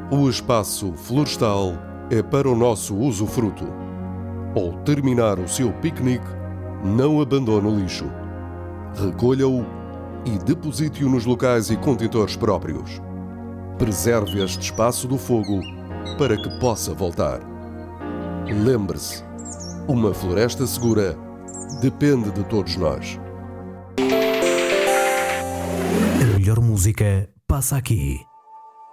O espaço florestal é para o nosso usufruto. Ao terminar o seu piquenique, não abandone o lixo. Recolha-o e deposite-o nos locais e contentores próprios. Preserve este espaço do fogo para que possa voltar. Lembre-se, uma floresta segura depende de todos nós. A melhor música passa aqui.